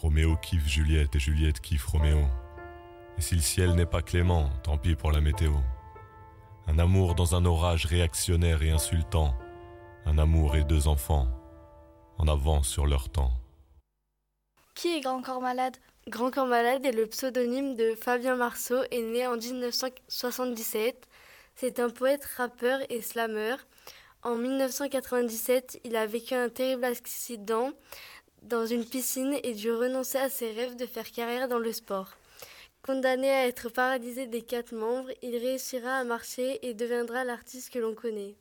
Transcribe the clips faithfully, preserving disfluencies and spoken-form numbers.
Roméo kiffe Juliette et Juliette kiffe Roméo. Et si le ciel n'est pas clément, tant pis pour la météo. Un amour dans un orage réactionnaire et insultant. Un amour et deux enfants, en avance sur leur temps. Qui est Grand Corps Malade ? Grand Corps Malade est le pseudonyme de Fabien Marceau et né en dix-neuf cent soixante-dix-sept. C'est un poète, rappeur et slammer. En dix-neuf cent quatre-vingt-dix-sept, il a vécu un terrible accident dans une piscine et dû renoncer à ses rêves de faire carrière dans le sport. Condamné à être paralysé des quatre membres, il réussira à marcher et deviendra l'artiste que l'on connaît.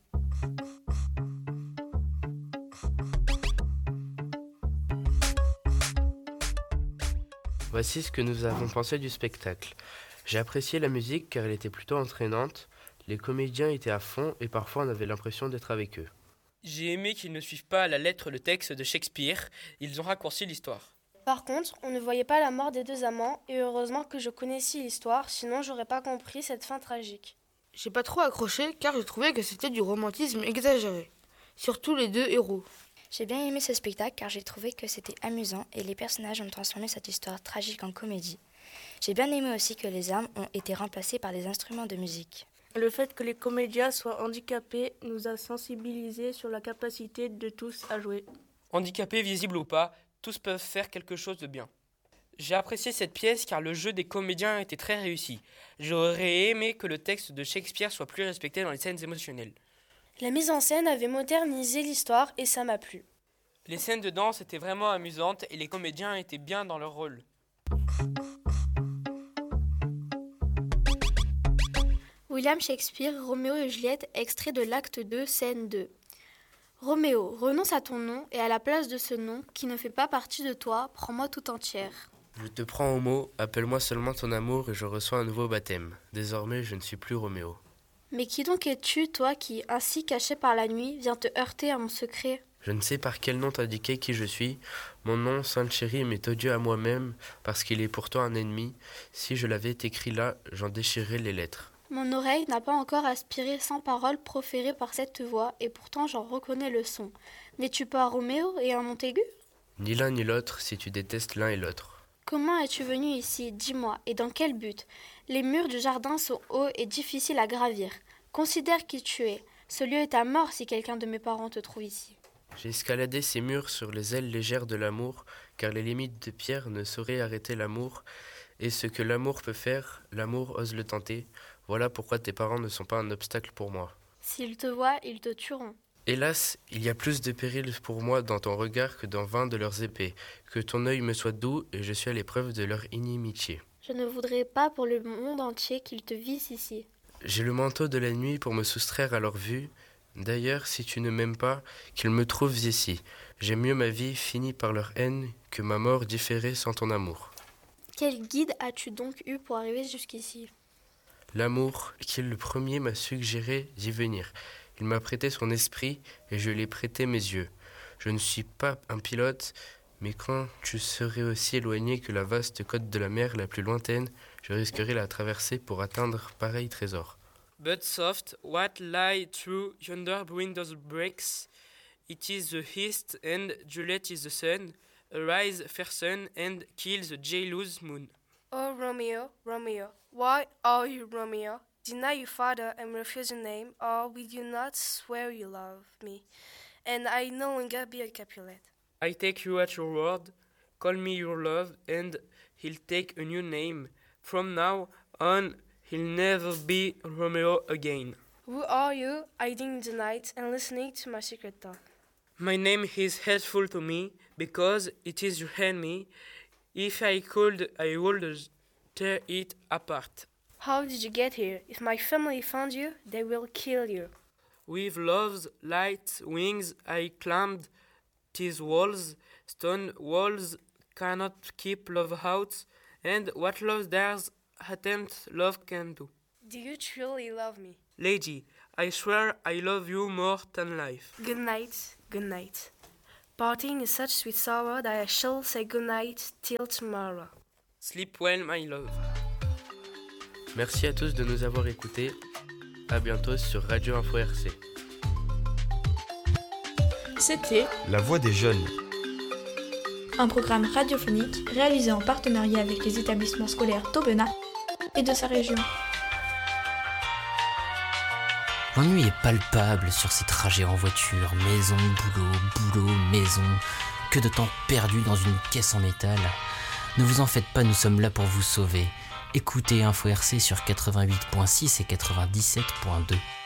Voici ce que nous avons pensé du spectacle. J'ai apprécié la musique car elle était plutôt entraînante, les comédiens étaient à fond et parfois on avait l'impression d'être avec eux. J'ai aimé qu'ils ne suivent pas à la lettre le texte de Shakespeare, ils ont raccourci l'histoire. Par contre, on ne voyait pas la mort des deux amants et heureusement que je connaissais l'histoire, sinon j'aurais pas compris cette fin tragique. J'ai pas trop accroché car je trouvais que c'était du romantisme exagéré, surtout les deux héros. J'ai bien aimé ce spectacle car j'ai trouvé que c'était amusant et les personnages ont transformé cette histoire tragique en comédie. J'ai bien aimé aussi que les armes ont été remplacées par des instruments de musique. Le fait que les comédiens soient handicapés nous a sensibilisés sur la capacité de tous à jouer. Handicapés, visibles ou pas, tous peuvent faire quelque chose de bien. J'ai apprécié cette pièce car le jeu des comédiens était très réussi. J'aurais aimé que le texte de Shakespeare soit plus respecté dans les scènes émotionnelles. La mise en scène avait modernisé l'histoire et ça m'a plu. Les scènes de danse étaient vraiment amusantes et les comédiens étaient bien dans leur rôle. William Shakespeare, Roméo et Juliette, extrait de l'acte deux, scène deux. Roméo, renonce à ton nom et à la place de ce nom qui ne fait pas partie de toi, prends-moi tout entière. Je te prends au mot, appelle-moi seulement ton amour et je reçois un nouveau baptême. Désormais, je ne suis plus Roméo. Mais qui donc es-tu, toi, qui, ainsi caché par la nuit, viens te heurter à mon secret ? Je ne sais par quel nom t'indiquer qui je suis. Mon nom, sainte chérie, m'est odieux à moi-même, parce qu'il est pourtant un ennemi. Si je l'avais écrit là, j'en déchirerais les lettres. Mon oreille n'a pas encore aspiré cent paroles proférées par cette voix, et pourtant j'en reconnais le son. N'es-tu pas Roméo et un Montaigu ? Ni l'un ni l'autre, si tu détestes l'un et l'autre. Comment es-tu venu ici, dis-moi, et dans quel but ? Les murs du jardin sont hauts et difficiles à gravir. Considère qui tu es. Ce lieu est à mort si quelqu'un de mes parents te trouve ici. J'ai escaladé ces murs sur les ailes légères de l'amour, car les limites de pierre ne sauraient arrêter l'amour. Et ce que l'amour peut faire, l'amour ose le tenter. Voilà pourquoi tes parents ne sont pas un obstacle pour moi. S'ils te voient, ils te tueront. Hélas, il y a plus de péril pour moi dans ton regard que dans vingt de leurs épées. Que ton œil me soit doux et je suis à l'épreuve de leur inimitié. Je ne voudrais pas pour le monde entier qu'ils te vissent ici. J'ai le manteau de la nuit pour me soustraire à leur vue. D'ailleurs, si tu ne m'aimes pas, qu'ils me trouvent ici. J'aime mieux ma vie finie par leur haine que ma mort différée sans ton amour. Quel guide as-tu donc eu pour arriver jusqu'ici ? L'amour, qui le premier m'a suggéré d'y venir. Il m'a prêté son esprit et je lui ai prêté mes yeux. Je ne suis pas un pilote, mais quand tu serais aussi éloigné que la vaste côte de la mer la plus lointaine, je risquerais la traverser pour atteindre pareil trésor. But soft, what lie through yonder windows breaks? It is the east and Juliet is the sun. Arise, fair sun, and kill the jealous moon. Oh, Romeo, Romeo, why are you Romeo? Deny your father and refuse your name, or will you not swear you love me? And I no longer be a Capulet. I take you at your word. Call me your love, and he'll take a new name. From now on, he'll never be Romeo again. Who are you, hiding in the night and listening to my secret thought? My name is hateful to me, because it is your enemy. If I could, I would tear it apart. How did you get here? If my family found you, they will kill you. With love's light wings I climbed these walls. Stone walls cannot keep love out, and what love dares attempt, love can do. Do you truly love me? Lady, I swear I love you more than life. Good night, good night. Parting is such sweet sorrow that I shall say good night till tomorrow. Sleep well, my love. Merci à tous de nous avoir écoutés. À bientôt sur Radio Info R C. C'était La Voix des Jeunes. un programme radiophonique réalisé en partenariat avec les établissements scolaires d'Aubenas et de sa région. L'ennui est palpable sur ces trajets en voiture, maison, boulot, boulot, maison. Que de temps perdu dans une caisse en métal. Ne vous en faites pas, nous sommes là pour vous sauver. Écoutez Info R C sur quatre-vingt-huit virgule six et quatre-vingt-dix-sept virgule deux.